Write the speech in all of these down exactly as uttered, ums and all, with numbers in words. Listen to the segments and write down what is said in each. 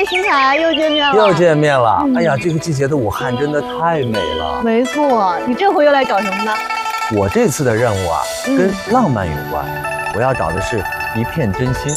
新彩又见面了， 又见面了。嗯、哎呀，这个季节的武汉真的太美了。 没错，你这回又来找什么呢？ 我这次的任务啊，嗯、跟浪漫有关。我要找的是一片真心。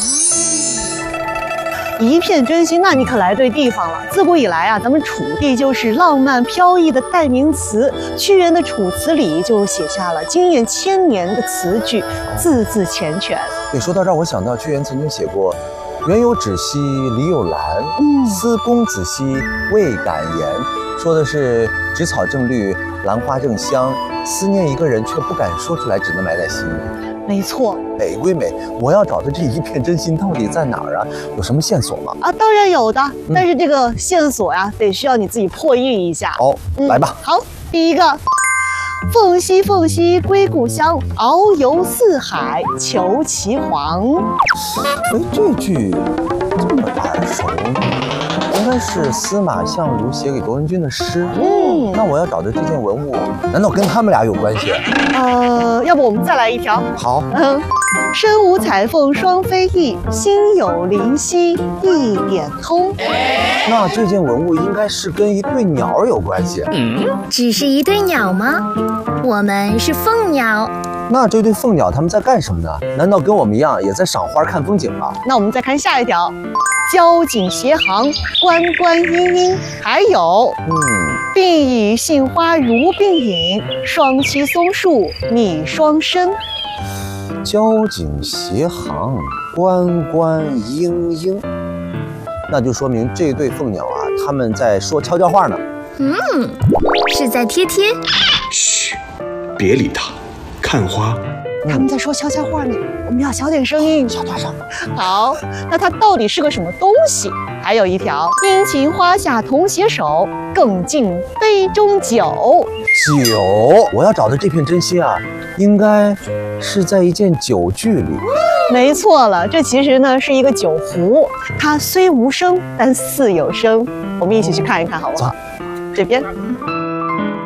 一片真心，那你可来对地方了。自古以来啊，咱们楚地就是浪漫飘逸的代名词。屈原的《楚辞》里就写下了惊艳千年的词句，字字缱绻。 对，说到这儿，我想到屈原曾经写过“原有芷兮篱有兰，嗯、思公子兮未敢言”，说的是芷草正绿，兰花正香，思念一个人却不敢说出来，只能埋在心里。 没错， 美归美，我要找的这一片真心到底在哪儿啊？有什么线索吗？ 啊，当然有的，嗯、但是这个线索呀，得需要你自己破译一下。 哦，嗯、来吧。 好，第一个，凤兮凤兮归故乡，遨游四海求其凰。 哎，这句这么耳熟，应该是司马相如写给卓文君的诗。嗯，那我要找的这件文物，难道跟他们俩有关系？ 呃，要不我们再来一条？ 好。 嗯，身无彩凤双飞翼，心有灵犀一点通。 那这件文物应该是跟一对鸟有关系。 嗯，只是一对鸟吗？我们是凤鸟。 那这对凤鸟他们在干什么呢？难道跟我们一样也在赏花看风景吗？ 那我们再看下一条，交颈斜行，关关阴阴。还有，嗯，并以杏花如并引，双栖松树拟双生。 交颈斜行，关关莺莺，那就说明这对凤鸟啊，他们在说悄悄话呢。 嗯，是在贴贴。 嘘，别理他，看花。 他们在说悄悄话呢，我们要小点声音， 小点声。 好，那它到底是个什么东西？还有一条，殷勤花下同携手，更尽杯中酒。 酒，我要找的这片真心啊，应该是在一件酒具里。 没错了，这其实呢是一个酒壶，它虽无声，但似有声。我们一起去看一看，好不好？这边。